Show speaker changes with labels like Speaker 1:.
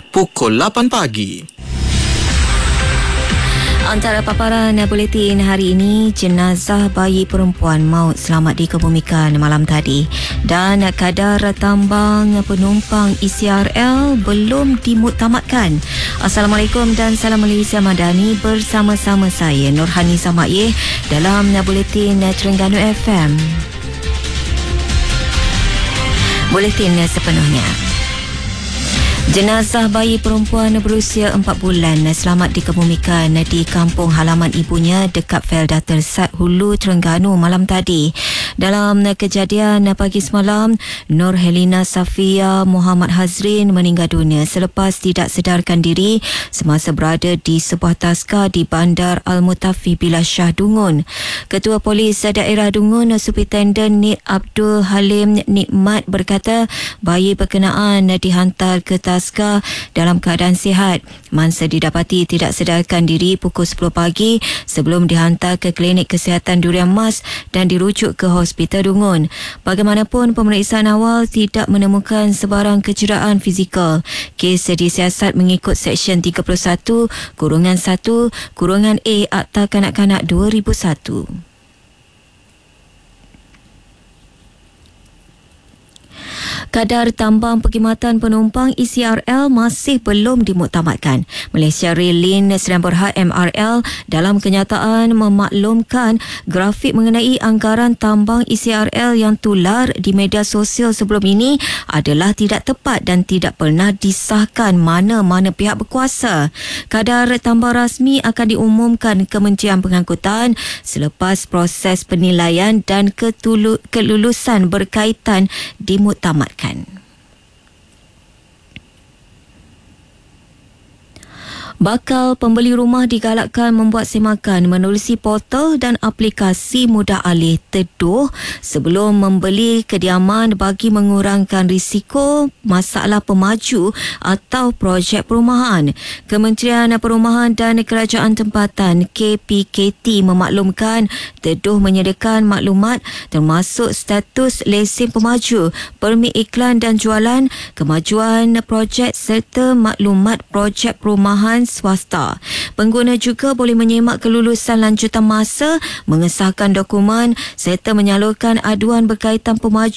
Speaker 1: pukul 8 pagi.
Speaker 2: Antara paparan buletin hari ini, jenazah bayi perempuan maut selamat dikebumikan malam tadi dan kadar tambang penumpang ECRL belum dimuktamadkan. Assalamualaikum dan salam Malaysia Madani, bersama-sama saya Nurhani Samaye dalam buletin Terengganu FM. Buletin sepenuhnya. Jenazah bayi perempuan berusia 4 bulan selamat dikebumikan di kampung halaman ibunya dekat Felda Tersat Hulu, Terengganu malam tadi. Dalam kejadian pagi semalam, Nur Helena Safia Muhammad Hazrin meninggal dunia selepas tidak sedarkan diri semasa berada di sebuah taska di Bandar Al-Mutafi Billah Shah, Dungun. Ketua Polis Daerah Dungun, Superintendent Nik Abdul Halim Nikmat berkata bayi berkenaan dihantar ke taska dalam keadaan sihat masa didapati tidak sedarkan diri pukul 10 pagi sebelum dihantar ke klinik kesihatan Durian Mas dan dirujuk ke Hospital Dungun. Bagaimanapun, pemeriksaan awal tidak menemukan sebarang kecederaan fizikal. Kes disiasat mengikut Seksyen 31-1-A Akta Kanak-Kanak 2001. Kadar tambang perkhidmatan penumpang ECRL masih belum dimuktamadkan. Malaysia Rail Link Sdn Bhd MRL dalam kenyataan memaklumkan grafik mengenai anggaran tambang ECRL yang tular di media sosial sebelum ini adalah tidak tepat dan tidak pernah disahkan mana-mana pihak berkuasa. Kadar tambang rasmi akan diumumkan Kementerian Pengangkutan selepas proses penilaian dan kelulusan berkaitan dimuktamadkan. Bakal pembeli rumah digalakkan membuat semakan menerusi portal dan aplikasi mudah alih teduh sebelum membeli kediaman bagi mengurangkan risiko masalah pemaju atau projek perumahan. Kementerian Perumahan dan Kerajaan Tempatan KPKT memaklumkan teduh menyediakan maklumat termasuk status lesen pemaju, permit iklan dan jualan, kemajuan projek serta maklumat projek perumahan swasta. Pengguna juga boleh menyemak kelulusan lanjutan masa, mengesahkan dokumen serta menyalurkan aduan berkaitan pemajuan